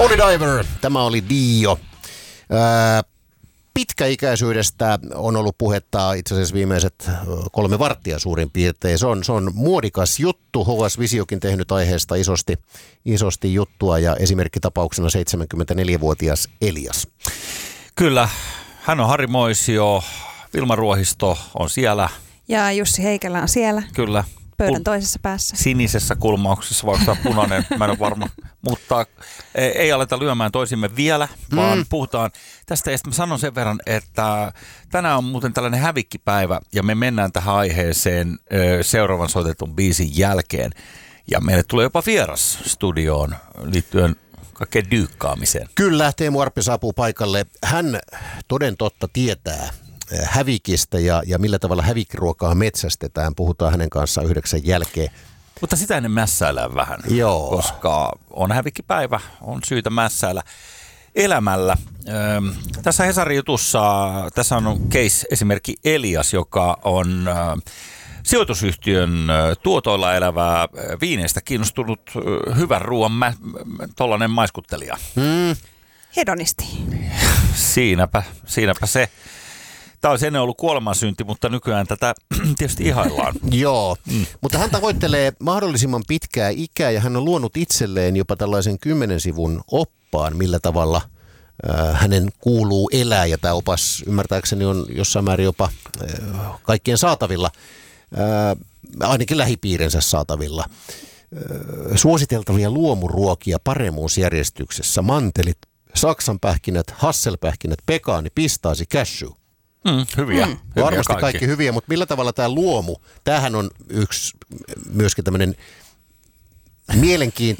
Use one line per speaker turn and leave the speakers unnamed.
Holy Diver, tämä oli Dio. Pitkäikäisyydestä on ollut puhetta itse asiassa viimeiset 3 varttia suurin piirtein. Se on muodikas juttu. HS Visiokin tehnyt aiheesta isosti juttua ja esimerkkitapauksena 74-vuotias Elias.
Kyllä, hän on Harri Moisio, Vilma Ruohisto on siellä.
Ja Jussi Heikelä on siellä.
Kyllä.
Pöydän toisessa päässä.
Sinisessä kulmauksessa, vaikka punainen, mä en ole varma. Mutta ei aleta lyömään toisimme vielä, vaan puhutaan tästä. Ja mä sanon sen verran, että tänään on muuten tällainen hävikkipäivä ja me mennään tähän aiheeseen seuraavan soitetun biisin jälkeen. Ja meille tulee jopa vieras studioon liittyen kaikkeen dyykkaamiseen.
Kyllä, Teemu Arppi saapuu paikalle. Hän toden totta tietää hävikistä ja millä tavalla hävikkiruokaa metsästetään. Puhutaan hänen kanssaan 9 jälkeen.
Mutta sitä ennen mässäillään vähän,
Joo.
Koska on hävikkipäivä, on syytä mässäillä elämällä. Tässä Hesarin jutussa, tässä on case-esimerkki Elias, joka on sijoitusyhtiön tuotoilla elävää viineistä kiinnostunut hyvän ruoan tollainen maiskuttelija.
Hedonisti.
Siinäpä se. Tämä olisi ennen ollut kuolemansynti, mutta nykyään tätä tietysti ihaillaan.
Joo, mutta hän tavoittelee mahdollisimman pitkää ikää ja hän on luonut itselleen jopa tällaisen 10 sivun oppaan, millä tavalla hänen kuuluu elää. Ja tämä opas ymmärtääkseni on jossain määrin jopa kaikkien saatavilla, ainakin lähipiirinsä saatavilla. Suositeltavia luomuruokia paremmuusjärjestyksessä: mantelit, saksanpähkinät, hasselpähkinät, pekaani, pistaasi, cashew.
Hyviä
Varmasti kaikki hyviä, mutta millä tavalla tämä luomu, tämähän on yksi myöskin tämmöinen